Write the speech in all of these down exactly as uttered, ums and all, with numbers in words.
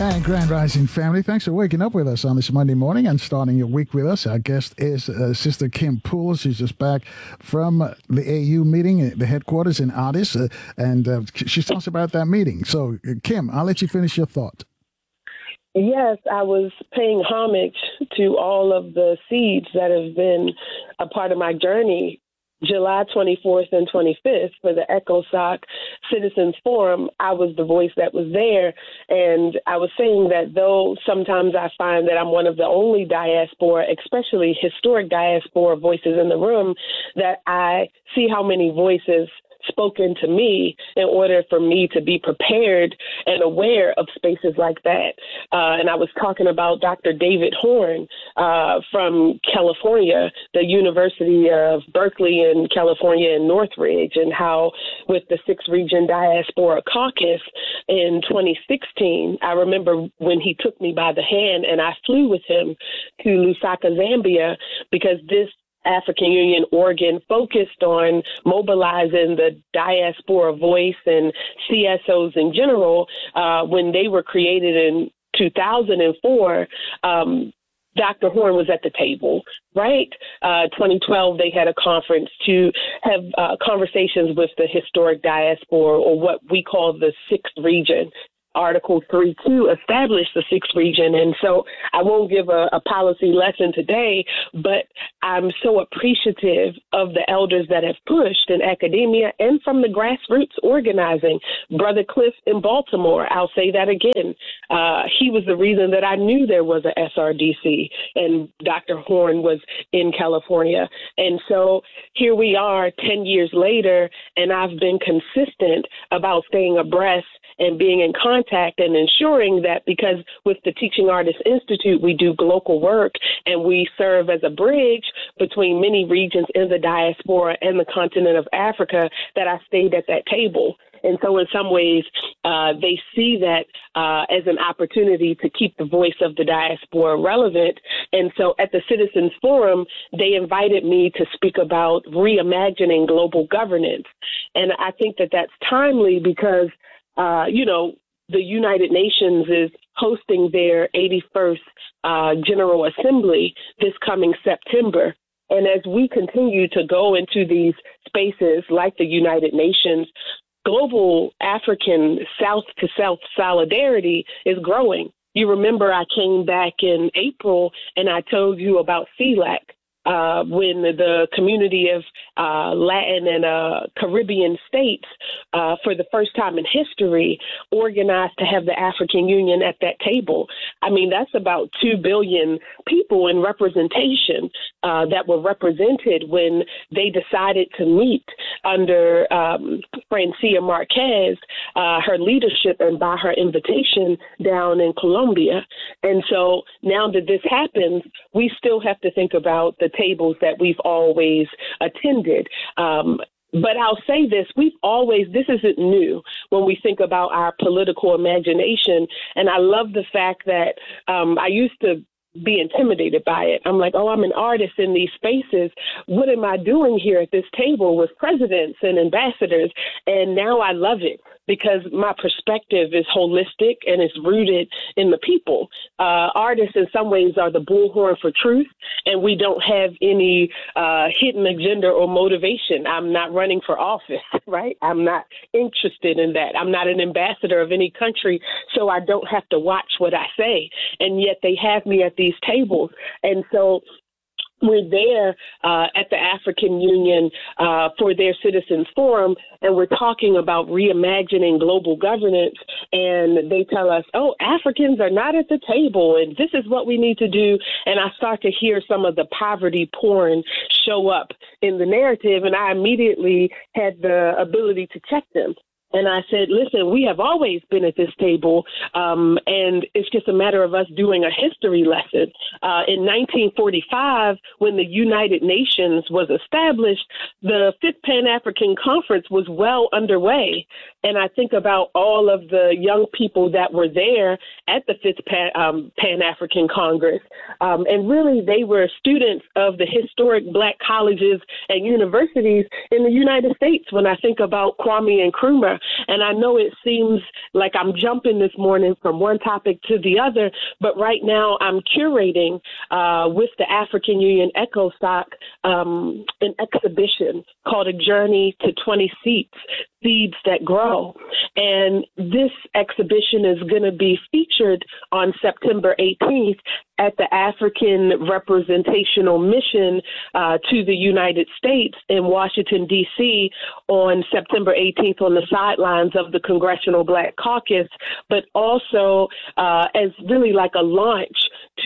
And Grand Rising family, thanks for waking up with us on this Monday morning and starting your week with us. Our guest is uh, Sister Kim Poole. She's just back from the A U meeting at the headquarters in Addis, uh, and uh, she tells us about that meeting. So, uh, Kim, I'll let you finish your thought. Yes, I was paying homage to all of the seeds that have been a part of my journey. July twenty-fourth and twenty-fifth for the ECOSOC Citizens Forum, I was the voice that was there. And I was saying that though sometimes I find that I'm one of the only diaspora, especially historic diaspora voices in the room, that I see how many voices spoken to me in order for me to be prepared and aware of spaces like that. Uh, and I was talking about Doctor David Horn uh, from California, the University of Berkeley in California in Northridge, and how with the Sixth Region Diaspora Caucus in twenty sixteen, I remember when he took me by the hand and I flew with him to Lusaka, Zambia, because this African Union organ focused on mobilizing the diaspora voice and C S Os in general. Uh, when they were created in two thousand four, um, Doctor Horn was at the table, right? Uh, twenty twelve, they had a conference to have uh, conversations with the historic diaspora, or what we call the Sixth Region. Article three two established the Sixth Region. And so I won't give a, a policy lesson today, but I'm so appreciative of the elders that have pushed in academia and from the grassroots organizing. Brother Cliff in Baltimore, I'll say that again. Uh, he was the reason that I knew there was a S R D C, and Doctor Horn was in California. And so here we are ten years later, and I've been consistent about staying abreast and being in contact and ensuring that, because with the Teaching Artists Institute, we do global work and we serve as a bridge between many regions in the diaspora and the continent of Africa, that I stayed at that table. And so in some ways, uh, they see that uh, as an opportunity to keep the voice of the diaspora relevant. And so at the Citizens Forum, they invited me to speak about reimagining global governance. And I think that that's timely because Uh, you know, the United Nations is hosting their eighty-first uh, General Assembly this coming September. And as we continue to go into these spaces like the United Nations, global African South-to-South solidarity is growing. You remember I came back in April and I told you about C LAC. Uh, when the community of uh, Latin and uh, Caribbean states, uh, for the first time in history, organized to have the African Union at that table. I mean, that's about two billion people in representation uh, that were represented when they decided to meet under um, Francia Marquez, uh, her leadership, and by her invitation down in Colombia. And so now that this happens, we still have to think about the tables that we've always attended. Um, but I'll say this, we've always, this isn't new when we think about our political imagination. And I love the fact that um, I used to be intimidated by it. I'm like, oh, I'm an artist in these spaces. What am I doing here at this table with presidents and ambassadors? And now I love it because my perspective is holistic and it's rooted in the people. Uh, artists in some ways are the bullhorn for truth, and we don't have any uh, hidden agenda or motivation. I'm not running for office, right? I'm not interested in that. I'm not an ambassador of any country, so I don't have to watch what I say. And yet they have me at these tables. And so we're there uh, at the African Union uh, for their Citizens Forum, and we're talking about reimagining global governance. And they tell us, oh, Africans are not at the table, and this is what we need to do. And I start to hear some of the poverty porn show up in the narrative, and I immediately had the ability to check them. And I said, listen, we have always been at this table, um, and it's just a matter of us doing a history lesson. Uh, in nineteen forty-five, when the United Nations was established, the Fifth Pan-African Conference was well underway. And I think about all of the young people that were there at the Fifth Pan, um, Pan-African Congress. Um, and really, they were students of the historic Black colleges and universities in the United States. When I think about Kwame Nkrumah, And I know it seems like I'm jumping this morning from one topic to the other, but right now I'm curating uh, with the African Union ECOSOC um, an exhibition called A Journey to twenty Seats, Seeds That Grow. And this exhibition is going to be featured on September eighteenth at the African Representational Mission uh, to the United States in Washington, D C on September eighteenth on the sidelines of the Congressional Black Caucus, but also uh, as really like a launch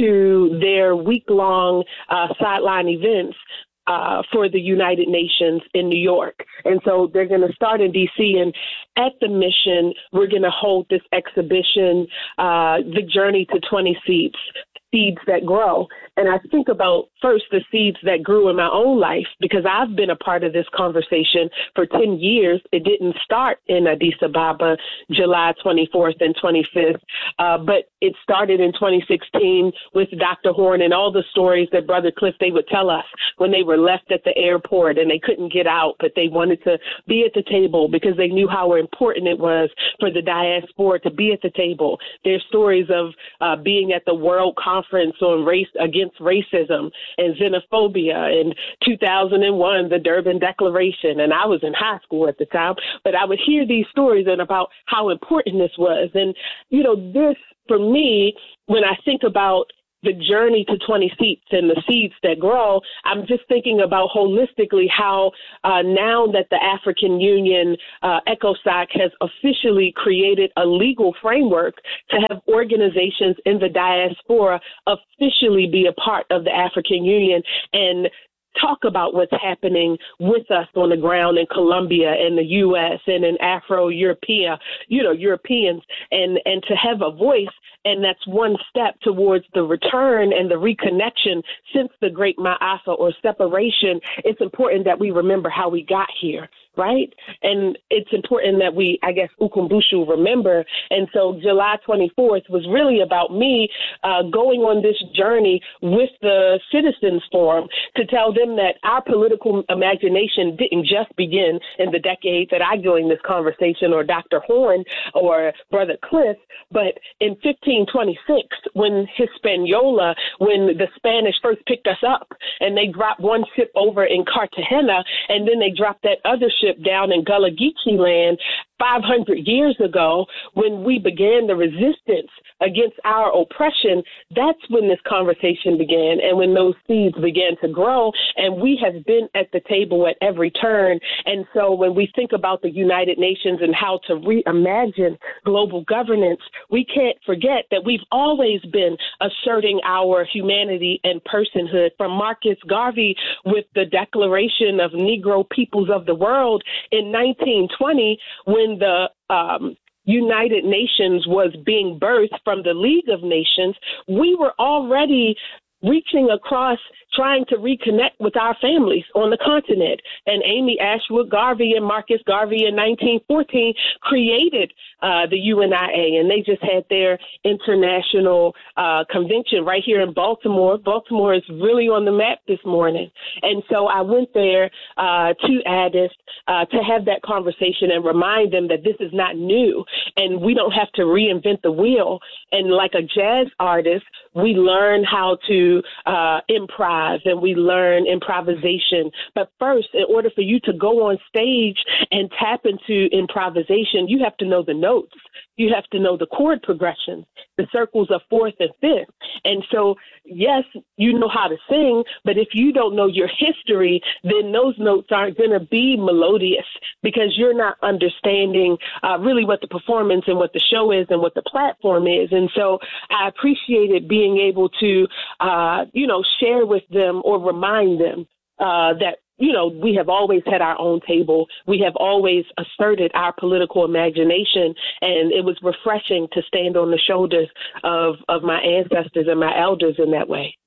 to their week-long uh, sideline events Uh, for the United Nations in New York. And so they're going to start in D C, and at the mission, we're going to hold this exhibition, uh, The Journey to twenty Seeds, Seeds That Grow. And I think about first the seeds that grew in my own life, because I've been a part of this conversation for ten years. It didn't start in Addis Ababa, July twenty-fourth and twenty-fifth, uh, but it started in twenty sixteen with Doctor Horn and all the stories that Brother Cliff, they would tell us when they were left at the airport and they couldn't get out, but they wanted to be at the table because they knew how important it was for the diaspora to be at the table. There's stories of uh, being at the World Conference on Race Against Racism and Xenophobia in two thousand one, the Durban Declaration. And I was in high school at the time, but I would hear these stories and about how important this was. And, you know, this for me, when I think about the journey to twenty seats and the seeds that grow, I'm just thinking about holistically how uh, now that the African Union uh, ECOSOC has officially created a legal framework to have organizations in the diaspora officially be a part of the African Union and talk about what's happening with us on the ground in Colombia and the U S and in Afro-European, you know, Europeans, and, and to have a voice. And that's one step towards the return and the reconnection since the Great Ma'afa or separation. It's important that we remember how we got here, right? And it's important that we, I guess, Ukumbushu remember. And so July twenty-fourth was really about me uh, going on this journey with the Citizens Forum to tell them that our political imagination didn't just begin in the decade that I joined this conversation, or Doctor Horn or Brother Cliff, but in fifteen twenty-six, when Hispaniola, when the Spanish first picked us up and they dropped one ship over in Cartagena, and then they dropped that other ship down in Gullah Geechee land five hundred years ago, when we began the resistance against our oppression. That's when this conversation began and when those seeds began to grow. And we have been at the table at every turn. And so when we think about the United Nations and how to reimagine global governance, we can't forget that we've always been asserting our humanity and personhood, from Marcus Garvey with the Declaration of Negro Peoples of the World in nineteen twenty, when the um, United Nations was being birthed from the League of Nations. We were already reaching across, trying to reconnect with our families on the continent. And Amy Ashwood Garvey and Marcus Garvey in nineteen fourteen created uh, the U N I A, and they just had their international uh, convention right here in Baltimore. Baltimore is really on the map this morning. And so I went there uh, to Addis uh, to have that conversation and remind them that this is not new and we don't have to reinvent the wheel. And like a jazz artist, we learn how to uh, improv and we learn improvisation. But first, in order for you to go on stage and tap into improvisation, you have to know the notes. You have to know the chord progressions, the circles of fourth and fifth. And so, yes, you know how to sing, but if you don't know your history, then those notes aren't going to be melodious because you're not understanding uh, really what the performance and what the show is and what the platform is. And so I appreciated being able to, uh, you know, share with them or remind them uh, that, you know, we have always had our own table. We have always asserted our political imagination, and it was refreshing to stand on the shoulders of, of my ancestors and my elders in that way.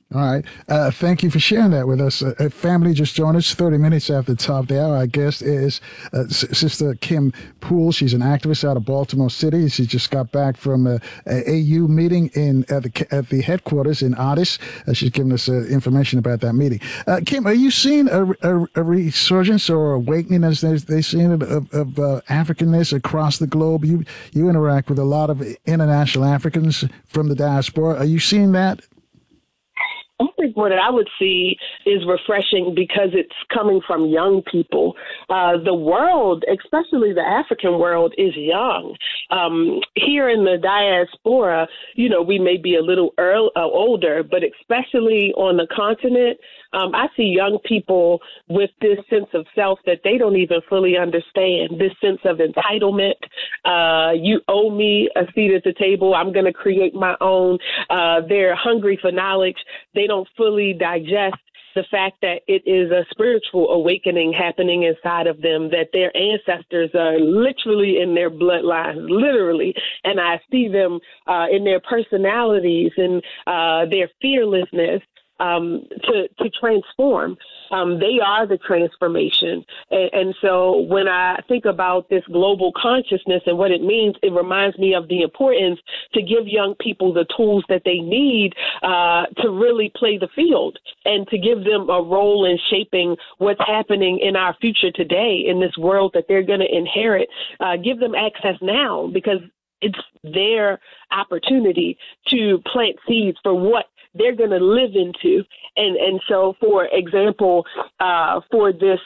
All right. Uh, thank you for sharing that with us. Uh, family just joined us thirty minutes after the top of the hour. Our guest is uh, S- Sister Kim Poole. She's an activist out of Baltimore City. She just got back from a, a AU meeting in at the, at the headquarters in Addis. Uh, she's giving us uh, information about that meeting. Uh, Kim, are you seeing a, a, a resurgence or awakening, as they, they seen it, of, of uh, Africanness across the globe? You, you interact with a lot of international Africans from the diaspora. Are you seeing that? I think what I would see is refreshing because it's coming from young people. Uh, the world, especially the African world, is young. Um, here in the diaspora, you know, we may be a little early, uh, older, but especially on the continent, um, I see young people with this sense of self that they don't even fully understand, this sense of entitlement. Uh, you owe me a seat at the table. I'm going to create my own. Uh, they're hungry for knowledge. They don't fully digest the fact that it is a spiritual awakening happening inside of them, that their ancestors are literally in their bloodlines, literally. And I see them uh, in their personalities and uh, their fearlessness um, to, to transform. Um, they are the transformation. And, and so when I think about this global consciousness and what it means, it reminds me of the importance to give young people the tools that they need uh, to really play the field and to give them a role in shaping what's happening in our future today in this world that they're going to inherit. Uh, give them access now because it's their opportunity to plant seeds for what they're going to live into. And and so, for example, uh, for this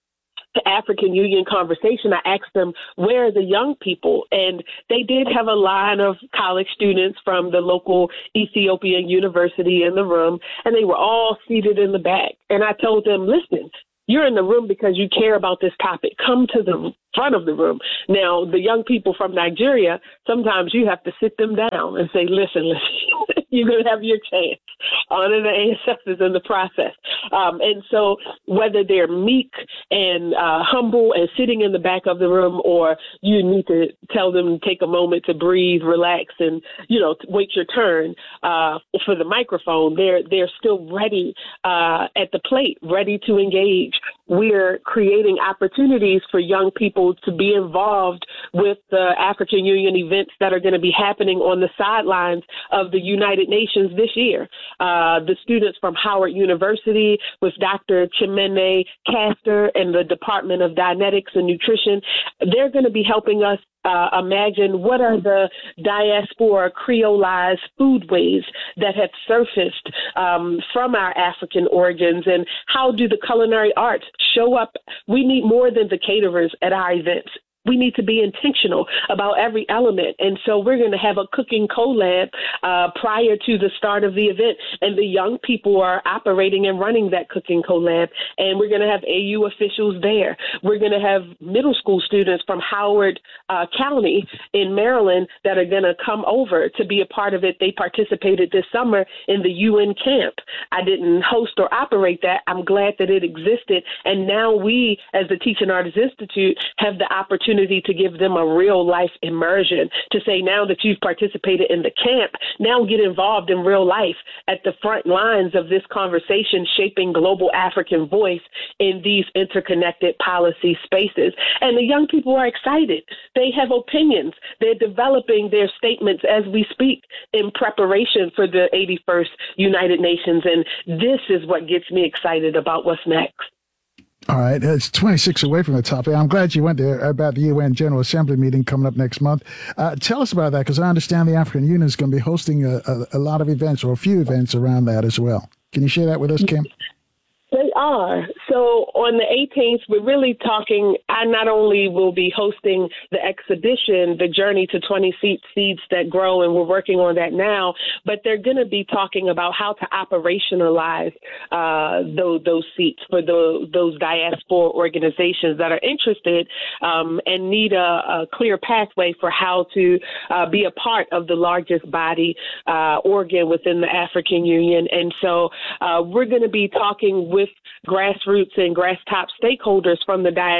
African Union conversation, I asked them, where are the young people? And they did have a line of college students from the local Ethiopian university in the room, and they were all seated in the back. And I told them, listen, you're in the room because you care about this topic. Come to the front of the room. Now, the young people from Nigeria, sometimes you have to sit them down and say, listen, listen, you're going to have your chance. Honor the ancestors in the process. Um, and so whether they're meek and uh, humble and sitting in the back of the room, or you need to tell them to take a moment to breathe, relax, and, you know, wait your turn uh, for the microphone, they're, they're still ready uh, at the plate, ready to engage. We're creating opportunities for young people to be involved with the African Union events that are going to be happening on the sidelines of the United Nations this year. Uh, the students from Howard University with Doctor Chimene Castor and the Department of Dietetics and Nutrition, they're going to be helping us Uh, imagine what are the diaspora creolized foodways that have surfaced um, from our African origins, and how do the culinary arts show up? We need more than the caterers at our events. We need to be intentional about every element. And so we're going to have a cooking collab uh, prior to the start of the event. And the young people are operating and running that cooking collab. And we're going to have A U officials there. We're going to have middle school students from Howard uh, County in Maryland that are going to come over to be a part of it. They participated this summer in the U N camp. I didn't host or operate that. I'm glad that it existed. And now we, as the Teaching Artists Institute, have the opportunity to give them a real life immersion, to say, now that you've participated in the camp, now get involved in real life at the front lines of this conversation, shaping global African voice in these interconnected policy spaces. And the young people are excited. They have opinions. They're developing their statements as we speak in preparation for the eighty-first United Nations. And this is what gets me excited about what's next. All right, it's twenty-six away from the top. I'm glad you went there about the U N General Assembly meeting coming up next month. Uh, tell us about that, because I understand the African Union is going to be hosting a, a, a lot of events, or a few events around that as well. Can you share that with us, Kim? They are. So on the eighteenth, we're really talking, I not only will be hosting the exhibition, The Journey to twenty Seeds That Grow, and we're working on that now, but they're going to be talking about how to operationalize uh, those, those seats for the, those diaspora organizations that are interested um, and need a, a clear pathway for how to uh, be a part of the largest body uh, organ within the African Union. And so uh, we're going to be talking with with grassroots and grass top stakeholders from the diaspora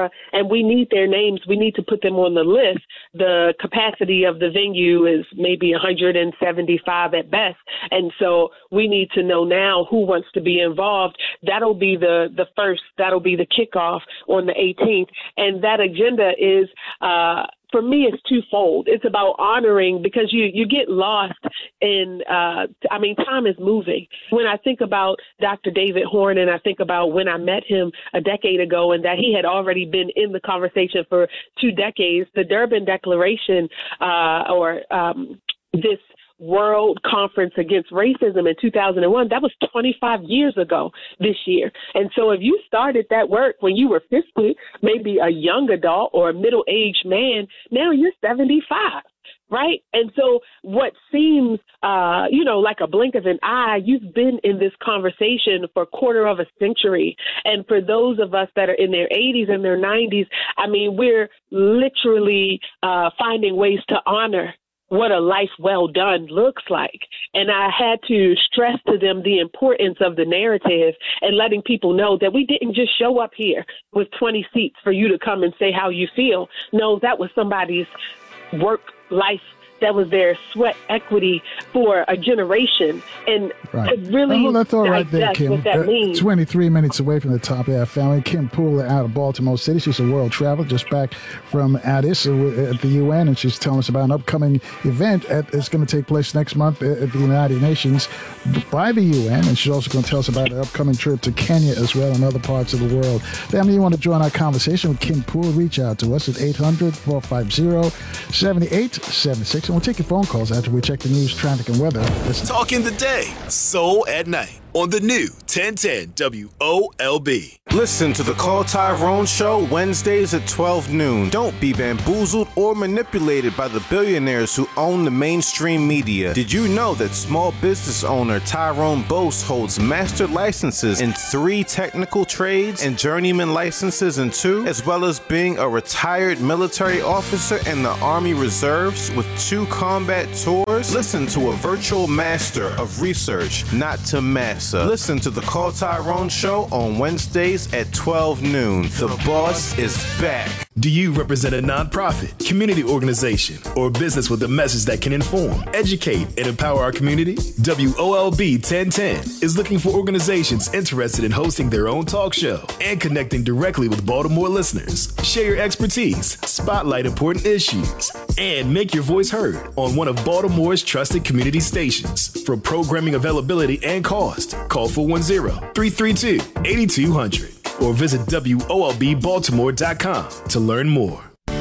cetera, and we need their names. We need to put them on the list. The capacity of the venue is maybe one hundred seventy-five at best. And so we need to know now who wants to be involved. That'll be the, the first, that'll be the kickoff on the eighteenth. And that agenda is, uh, for me, it's twofold. It's about honoring, because you, you get lost in, uh, I mean, time is moving. When I think about Doctor David Horn, and I think about when I met him a decade ago, and that he had already been in the conversation for two decades, the Durban Declaration, uh, or um, this World Conference Against Racism in two thousand one, that was twenty-five years ago this year. And so if you started that work when you were fifty, maybe a young adult or a middle-aged man, now you're seventy-five. Right. And so what seems, uh, you know, like a blink of an eye, you've been in this conversation for a quarter of a century. And for those of us that are in their eighties and their nineties, I mean, we're literally uh, finding ways to honor what a life well done looks like. And I had to stress to them the importance of the narrative and letting people know that we didn't just show up here with twenty seats for you to come and say how you feel. No, that was somebody's work life. That was their sweat equity for a generation. And right. to really well, that's all right there, Kim. what that uh, means. twenty-three minutes away from the top of our family. Kim Poole out of Baltimore City. She's a world traveler, just back from Addis uh, at the U N, and she's telling us about an upcoming event at, that's going to take place next month at the United Nations by the U N. And she's also going to tell us about an upcoming trip to Kenya as well and other parts of the world. Family, you want to join our conversation with Kim Poole, reach out to us at eight hundred, four five zero, seven eight seven six. And we'll take your phone calls after we check the news, traffic, and weather. Listen. Talking the day, soul at night on the new ten ten W O L B. Listen to the Call Tyrone Show Wednesdays at twelve noon. Don't be bamboozled or manipulated by the billionaires who own the mainstream media. Did you know that small business owner Tyrone Bose holds master licenses in three technical trades and journeyman licenses in two, as well as being a retired military officer in the Army Reserves with two combat tours? Listen to a virtual master of research, not to master. Listen to the Call Tyrone Show on Wednesdays at twelve noon. The boss is back. Do you represent a nonprofit, community organization, or business with a message that can inform, educate, and empower our community? W O L B ten ten is looking for organizations interested in hosting their own talk show and connecting directly with Baltimore listeners. Share your expertise, spotlight important issues, and make your voice heard on one of Baltimore's trusted community stations. For programming availability and cost, call four one zero, three three two, eight two zero zero or visit W O L B Baltimore dot com to learn more.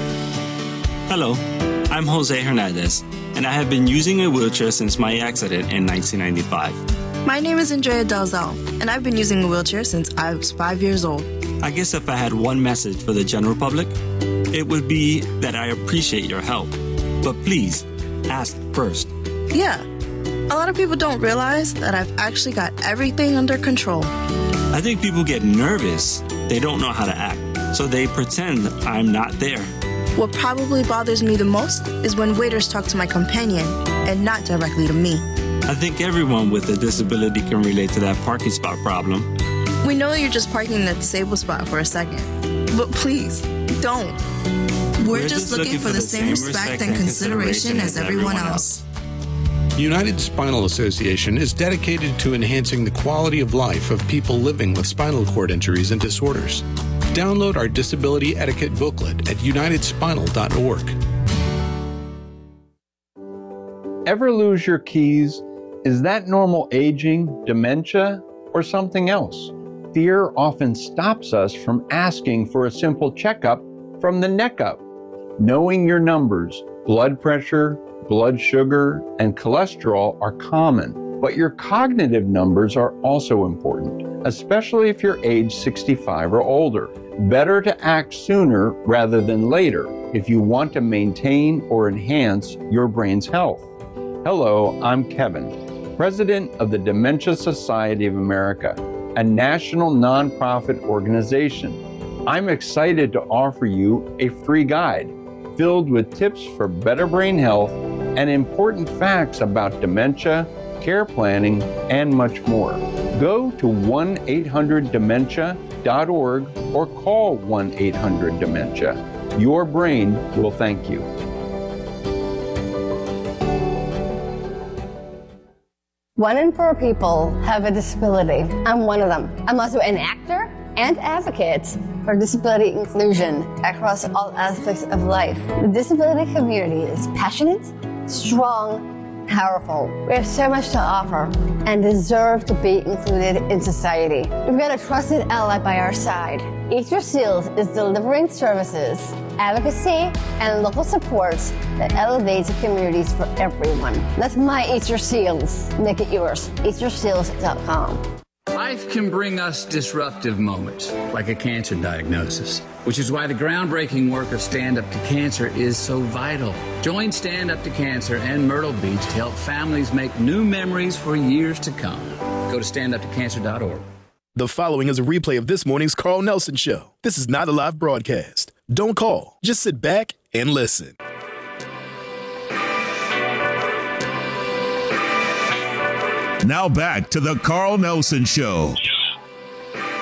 Hello, I'm Jose Hernandez, and I have been using a wheelchair since my accident in nineteen ninety-five. My name is Andrea Dalzell, and I've been using a wheelchair since I was five years old. I guess if I had one message for the general public, it would be that I appreciate your help. But please, ask first. Yeah, a lot of people don't realize that I've actually got everything under control. I think people get nervous. They don't know how to act, so they pretend I'm not there. What probably bothers me the most is when waiters talk to my companion and not directly to me. I think everyone with a disability can relate to that parking spot problem. We know you're just parking in the disabled spot for a second, but please, don't. We're, We're just, just looking, looking for the same respect and consideration as everyone else. United Spinal Association is dedicated to enhancing the quality of life of people living with spinal cord injuries and disorders. Download our disability etiquette booklet at united spinal dot org. Ever lose your keys? Is that normal aging, dementia, or something else? Fear often stops us from asking for a simple checkup from the neck up. Knowing your numbers, blood pressure, blood sugar, and cholesterol are common, but your cognitive numbers are also important, especially if you're age sixty-five or older. Better to act sooner rather than later if you want to maintain or enhance your brain's health. Hello, I'm Kevin, president of the Dementia Society of America, a national nonprofit organization. I'm excited to offer you a free guide filled with tips for better brain health and important facts about dementia, care planning, and much more. Go to one eight hundred dementia dot org or call one eight hundred dementia. Your brain will thank you. One in four people have a disability. I'm one of them. I'm also an actor and advocate for disability inclusion across all aspects of life. The disability community is passionate, strong, powerful. We have so much to offer and deserve to be included in society. We've got a trusted ally by our side. Eat Your Seals is delivering services, advocacy, and local supports that elevates communities for everyone. Let my Eat Your Seals make it yours. eat your seals dot com. Life can bring us disruptive moments, like a cancer diagnosis, which is why the groundbreaking work of Stand Up to Cancer is so vital. Join Stand Up to Cancer and Myrtle Beach to help families make new memories for years to come. Go to stand up to cancer dot org. The following is a replay of this morning's Carl Nelson Show. This is not a live broadcast. Don't call. Just sit back and listen. Now back to the Carl Nelson Show.